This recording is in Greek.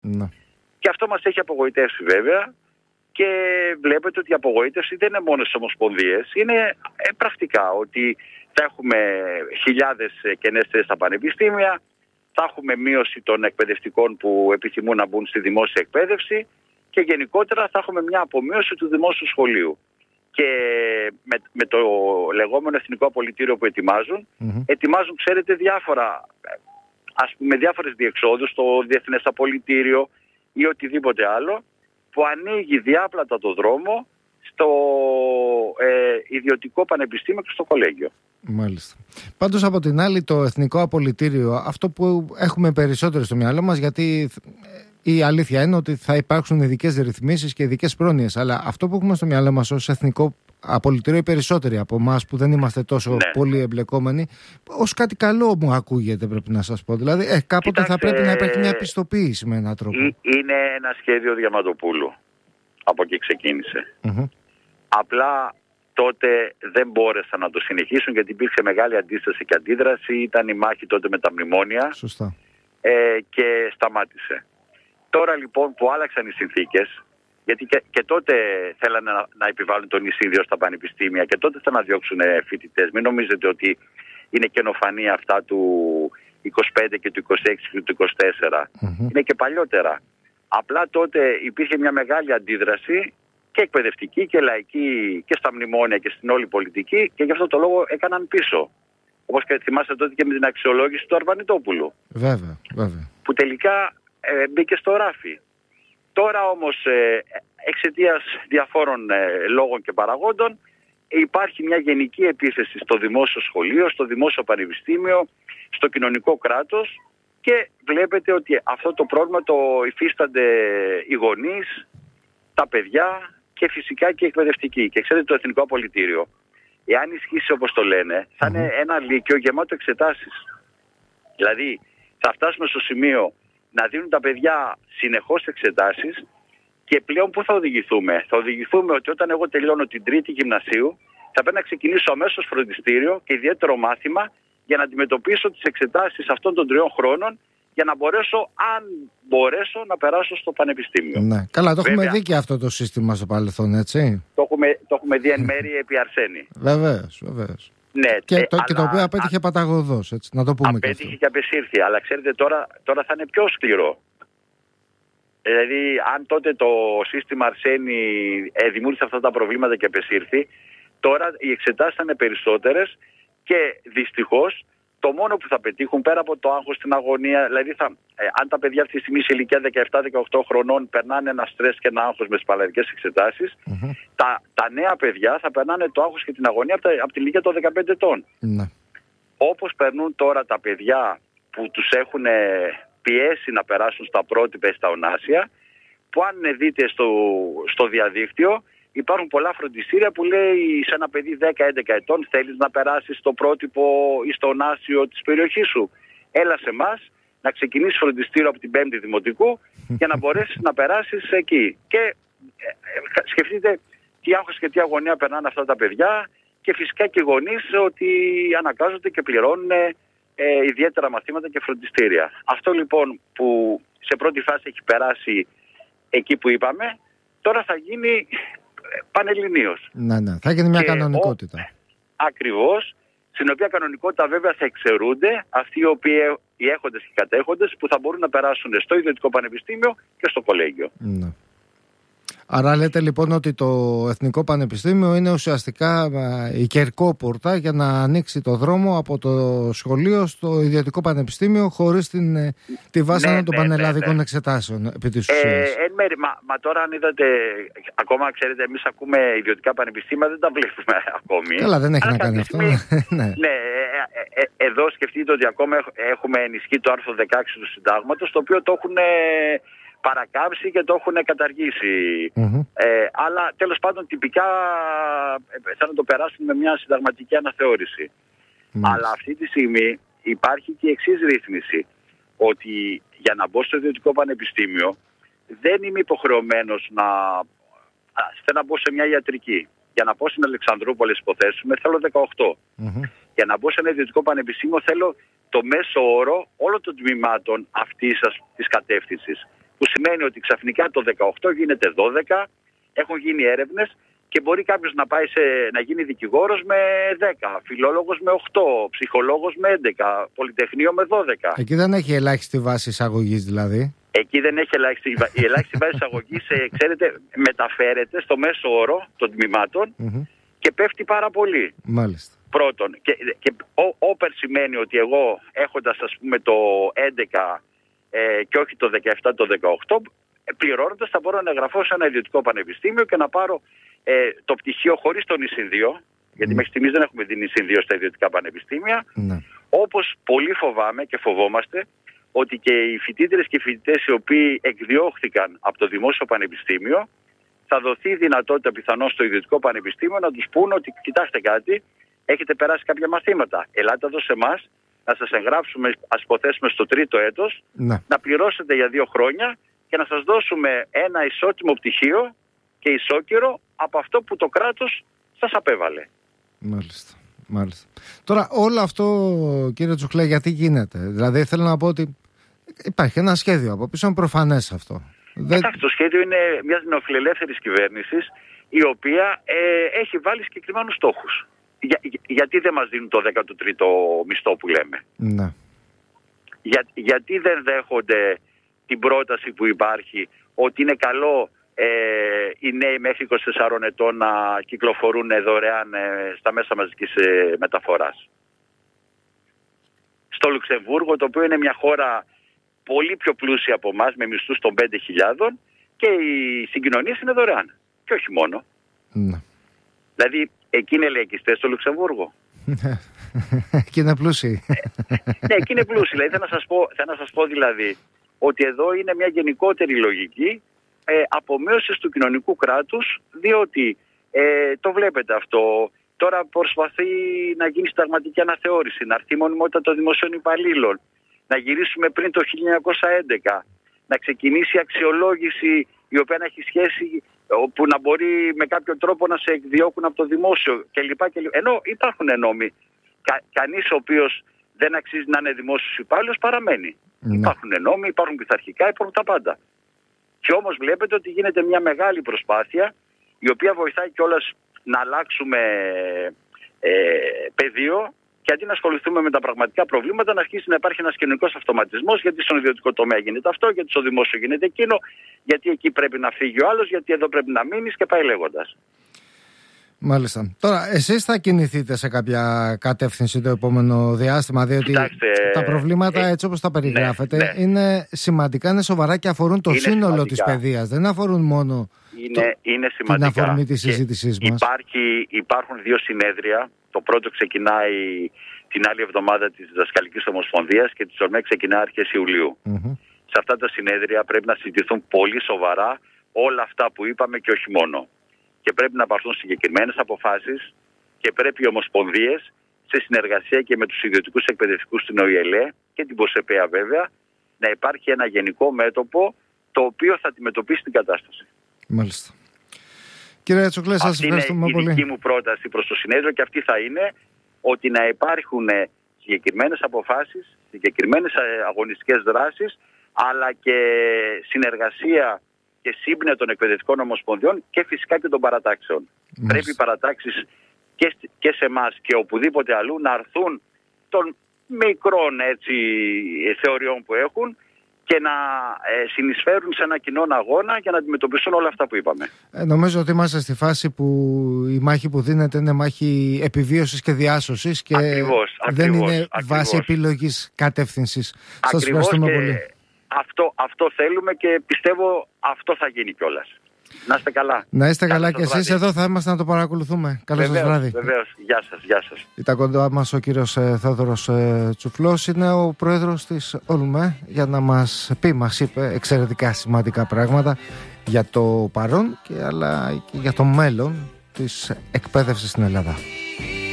Ναι. Και αυτό μας έχει απογοητεύσει βέβαια. Και βλέπετε ότι η απογοήτευση δεν είναι μόνο στις ομοσπονδίες, είναι πρακτικά ότι θα έχουμε χιλιάδες κενές θέσεις στα πανεπιστήμια, θα έχουμε μείωση των εκπαιδευτικών που επιθυμούν να μπουν στη δημόσια εκπαίδευση και γενικότερα θα έχουμε μια απομείωση του δημόσιου σχολείου. Και με το λεγόμενο εθνικό απολυτήριο που ετοιμάζουν, ξέρετε, διάφορες διεξόδους, το διεθνές απολυτήριο ή οτιδήποτε άλλο, που ανοίγει διάπλατα το δρόμο στο ιδιωτικό πανεπιστήμιο και στο κολέγιο. Μάλιστα. Πάντως από την άλλη το εθνικό απολυτήριο, αυτό που έχουμε περισσότερο στο μυαλό μας, γιατί η αλήθεια είναι ότι θα υπάρξουν ειδικές ρυθμίσεις και ειδικές πρόνοιες, αλλά αυτό που έχουμε στο μυαλό μας ως εθνικό απολυτήριο, οι περισσότεροι από εμάς που δεν είμαστε τόσο πολύ εμπλεκόμενοι, ως κάτι καλό μου ακούγεται, πρέπει να σας πω. Δηλαδή κάποτε θα πρέπει να υπάρχει μια πιστοποίηση με έναν τρόπο. Είναι ένα σχέδιο Διαμαντοπούλου. Από εκεί ξεκίνησε. Απλά τότε δεν μπόρεσαν να το συνεχίσουν γιατί υπήρξε μεγάλη αντίσταση και αντίδραση. Ήταν η μάχη τότε με τα μνημόνια. Σωστά. Και σταμάτησε. Τώρα λοιπόν που άλλαξαν οι συνθήκες, γιατί και τότε θέλανε να επιβάλλουν τον εισίδιο στα πανεπιστήμια και τότε θα να διώξουν φοιτητές. Μην νομίζετε ότι είναι καινοφανία αυτά του 25 και του 26 και του 24. Είναι και παλιότερα. Απλά τότε υπήρχε μια μεγάλη αντίδραση και εκπαιδευτική και λαϊκή και στα μνημόνια και στην όλη πολιτική και γι' αυτό το λόγο έκαναν πίσω. Όπως και θυμάστε τότε και με την αξιολόγηση του Αρβανιτόπουλου. Βέβαια. Που τελικά μπήκε στο ράφι. Τώρα όμως εξαιτίας διαφόρων λόγων και παραγόντων υπάρχει μια γενική επίθεση στο δημόσιο σχολείο, στο δημόσιο πανεπιστήμιο, στο κοινωνικό κράτος και βλέπετε ότι αυτό το πρόβλημα το υφίστανται οι γονείς, τα παιδιά και φυσικά και οι εκπαιδευτικοί. Και ξέρετε το εθνικό απολυτήριο, εάν ισχύσει όπως το λένε, θα είναι ένα λύκειο γεμάτο εξετάσεις. Δηλαδή θα φτάσουμε στο σημείο να δίνουν τα παιδιά συνεχώς εξετάσεις και πλέον πού θα οδηγηθούμε. Θα οδηγηθούμε ότι όταν εγώ τελειώνω την τρίτη γυμνασίου θα πρέπει να ξεκινήσω αμέσως φροντιστήριο και ιδιαίτερο μάθημα για να αντιμετωπίσω τις εξετάσεις αυτών των 3 χρόνων για να μπορέσω να περάσω στο πανεπιστήμιο. Ναι. Καλά, το έχουμε δει και αυτό το σύστημα στο παρελθόν, έτσι. Το έχουμε δει εν μέρει επί Αρσένη. Βεβαίως. Ναι, και το οποίο απέτυχε παταγωδώς, έτσι, να το πούμε και αυτό. Απέτυχε και απεσύρθη, αλλά ξέρετε τώρα θα είναι πιο σκληρό. Δηλαδή, αν τότε το σύστημα Αρσένη δημιούργησε αυτά τα προβλήματα και απεσύρθη, τώρα οι εξετάσεις θα είναι περισσότερες και δυστυχώς το μόνο που θα πετύχουν πέρα από το άγχος στην αγωνία, δηλαδή αν τα παιδιά αυτή τη στιγμή σε ηλικία 17-18 χρονών περνάνε ένα στρες και ένα άγχος με τις παλαιδικές εξετάσεις, τα νέα παιδιά θα περνάνε το άγχος και την αγωνία από την ηλικία των 15 ετών. Όπως περνούν τώρα τα παιδιά που τους έχουν πιέσει να περάσουν στα πρότυπα ή στα ονάσια, που αν δείτε στο διαδίκτυο, υπάρχουν πολλά φροντιστήρια που λέει σε ένα παιδί 10-11 ετών θέλεις να περάσεις στο πρότυπο ή στο ονάσιο της περιοχής σου. Έλα σε εμάς να ξεκινήσεις φροντιστήριο από την 5η Δημοτικού για να μπορέσεις να περάσεις εκεί. Και σκεφτείτε τι άγχος και τι αγωνία περνάνε αυτά τα παιδιά και φυσικά και οι γονείς ότι αναγκάζονται και πληρώνουν ιδιαίτερα μαθήματα και φροντιστήρια. Αυτό λοιπόν που σε πρώτη φάση έχει περάσει εκεί που είπαμε, τώρα θα γίνει πανελληνίως. Ναι, θα γίνει μια κανονικότητα. Ακριβώς, στην οποία κανονικότητα βέβαια θα εξαιρούνται αυτοί οι έχοντες και οι κατέχοντες που θα μπορούν να περάσουν στο ιδιωτικό πανεπιστήμιο και στο κολέγιο. Ναι. Άρα λέτε λοιπόν ότι το Εθνικό Πανεπιστήμιο είναι ουσιαστικά η κερκόπορτα για να ανοίξει το δρόμο από το σχολείο στο ιδιωτικό πανεπιστήμιο χωρίς τη βάσανα των πανελλαδικών εξετάσεων επί της ουσίας. Εν μέρει, μα τώρα αν είδατε, ακόμα ξέρετε, εμείς ακούμε ιδιωτικά πανεπιστήμια, δεν τα βλέπουμε ακόμη. Καλά, δεν έχει να κάνει αυτό. Ναι, εδώ σκεφτείτε ότι ακόμα έχουμε ενισχύει το άρθρο 16 του Συντάγματος, το οποίο το έχουν παρακάμψει και το έχουν καταργήσει. Αλλά τέλος πάντων τυπικά θα να το περάσουν με μια συνταγματική αναθεώρηση. Αλλά αυτή τη στιγμή υπάρχει και η εξής ρύθμιση, ότι για να μπω στο ιδιωτικό πανεπιστήμιο δεν είμαι υποχρεωμένος να μπω σε μια ιατρική. Για να μπω στην Αλεξανδρούπολη, υποθέσουμε, θέλω 18. Για να μπω σε ένα ιδιωτικό πανεπιστήμιο θέλω το μέσο όρο όλων των τμήματων αυτής της κατεύθυνσης. Που σημαίνει ότι ξαφνικά το 18 γίνεται 12, έχουν γίνει έρευνες και μπορεί κάποιος να πάει να γίνει δικηγόρος με 10, φιλόλογος με 8, ψυχολόγος με 11, πολυτεχνείο με 12. Εκεί δεν έχει ελάχιστη βάση εισαγωγής δηλαδή. Εκεί δεν έχει ελάχιστη. Η ελάχιστη βάση εισαγωγής, ξέρετε, μεταφέρεται στο μέσο όρο των τμήματων και πέφτει πάρα πολύ. Μάλιστα. Πρώτον, και όπερ σημαίνει ότι εγώ έχοντας ας πούμε το 11 και όχι το 17, το 18, πληρώνοντας θα μπορώ να εγγραφώ σε ένα ιδιωτικό πανεπιστήμιο και να πάρω το πτυχίο χωρίς τον νησιν 2, γιατί μέχρι στιγμής δεν έχουμε δει νησιν 2 στα ιδιωτικά πανεπιστήμια. Όπως πολύ φοβάμαι και φοβόμαστε ότι και οι φοιτήτρες και οι φοιτητές οι οποίοι εκδιώχθηκαν από το δημόσιο πανεπιστήμιο, θα δοθεί δυνατότητα πιθανώς στο ιδιωτικό πανεπιστήμιο να τους πούν ότι κοιτάξτε κάτι, έχετε περάσει κάποια μαθήματα. Ελάτε εδώ σε εμάς, να σας εγγράψουμε, ας υποθέσουμε στο 3ο έτος, να πληρώσετε για 2 χρόνια και να σας δώσουμε ένα ισότιμο πτυχίο και ισόκυρο από αυτό που το κράτος σας απέβαλε. Μάλιστα. Τώρα όλο αυτό, κύριε Τσουκλέ, γιατί γίνεται? Δηλαδή θέλω να πω ότι υπάρχει ένα σχέδιο από πίσω, είναι προφανές αυτό. Το σχέδιο είναι μιας νεοφιλελεύθερης κυβέρνησης η οποία έχει βάλει συγκεκριμένους στόχους. Γιατί δεν μας δίνουν το 13ο μισθό που λέμε? Ναι. Γιατί δεν δέχονται την πρόταση που υπάρχει ότι είναι καλό οι νέοι μέχρι 24 ετών να κυκλοφορούν δωρεάν στα μέσα μαζικής μεταφοράς? Στο Λουξεμβούργο, το οποίο είναι μια χώρα πολύ πιο πλούσια από εμάς, με μισθούς των 5.000, και οι συγκοινωνίες είναι δωρεάν. Και όχι μόνο. Ναι. Δηλαδή, εκεί είναι λαϊκιστές στο Λουξεμβούργο. Εκεί είναι πλούσιοι. Ναι, εκεί είναι πλούσιοι. Δηλαδή, θέλω να σας πω δηλαδή ότι εδώ είναι μια γενικότερη λογική απομείωσης του κοινωνικού κράτους, διότι το βλέπετε αυτό. Τώρα προσπαθεί να γίνει συνταγματική αναθεώρηση, να έρθει η μονιμότητα των δημοσίων υπαλλήλων, να γυρίσουμε πριν το 1911, να ξεκινήσει η αξιολόγηση η οποία να έχει σχέση, που να μπορεί με κάποιο τρόπο να σε εκδιώκουν από το δημόσιο κλπ. Ενώ υπάρχουν νόμοι. Κανείς ο οποίος δεν αξίζει να είναι δημόσιος υπάλληλος παραμένει. Υπάρχουν νόμοι, υπάρχουν πειθαρχικά, υπάρχουν τα πάντα. Και όμως βλέπετε ότι γίνεται μια μεγάλη προσπάθεια η οποία βοηθάει κιόλας να αλλάξουμε πεδίο και αντί να ασχοληθούμε με τα πραγματικά προβλήματα να αρχίσει να υπάρχει ένας κοινωνικός αυτοματισμός, γιατί στον ιδιωτικό τομέα γίνεται αυτό, γιατί στο δημόσιο γίνεται εκείνο, γιατί εκεί πρέπει να φύγει ο άλλος, γιατί εδώ πρέπει να μείνεις και πάει λέγοντας. Μάλιστα. Τώρα, εσείς θα κινηθείτε σε κάποια κατεύθυνση το επόμενο διάστημα, διότι κοιτάξτε, τα προβλήματα έτσι όπως τα περιγράφετε είναι σημαντικά, είναι σοβαρά και αφορούν το σύνολο σημαντικά της παιδείας. Δεν αφορούν μόνο είναι την αφορμή της συζήτησής μας. Υπάρχουν 2 συνέδρια. Το πρώτο ξεκινάει την άλλη εβδομάδα της Διδασκαλικής Ομοσπονδίας και της ΟΡΜΕ ξεκινά αρχές Ιουλίου. Σε αυτά τα συνέδρια πρέπει να συζητηθούν πολύ σοβαρά όλα αυτά που είπαμε και όχι μόνο. Και πρέπει να πάρθουν συγκεκριμένες αποφάσεις και πρέπει οι ομοσπονδίες σε συνεργασία και με τους ιδιωτικούς εκπαιδευτικούς στην ΟΗΕΛΕ και την ΠΟΣΕΠΕΑ βέβαια, να υπάρχει ένα γενικό μέτωπο το οποίο θα αντιμετωπίσει την κατάσταση. Μάλιστα. Κύριε Τσουκλέ, σας ευχαριστούμε πολύ. Αυτή είναι η δική μου πρόταση προς το συνέδριο και αυτή θα είναι ότι να υπάρχουν συγκεκριμένες αποφάσεις, συγκεκριμένες αγωνιστικές δράσεις, αλλά και συνεργασία και σύμπνοια των εκπαιδευτικών ομοσπονδιών και φυσικά και των παρατάξεων. Πρέπει οι παρατάξεις και σε εμάς και οπουδήποτε αλλού να αρθούν των μικρών θεωριών που έχουν και να συνεισφέρουν σε ένα κοινό αγώνα για να αντιμετωπίσουν όλα αυτά που είπαμε. Νομίζω ότι είμαστε στη φάση που η μάχη που δίνεται είναι μάχη επιβίωσης και διάσωσης και δεν είναι βάση επιλογής κατεύθυνσης. Σας ευχαριστούμε πολύ. Αυτό θέλουμε και πιστεύω αυτό θα γίνει κιόλας. Να είστε καλά. Να είστε καλά και εσείς. Εδώ θα είμαστε να το παρακολουθούμε. Καλό σας βράδυ. Βεβαίως. Γεια σας. Ήταν κοντά μας ο κύριος Θόδωρος Τσουφλός. Είναι ο πρόεδρος της ΟΛΜΕ για να μας είπε εξαιρετικά σημαντικά πράγματα για το παρόν αλλά και για το μέλλον της εκπαίδευσης στην Ελλάδα.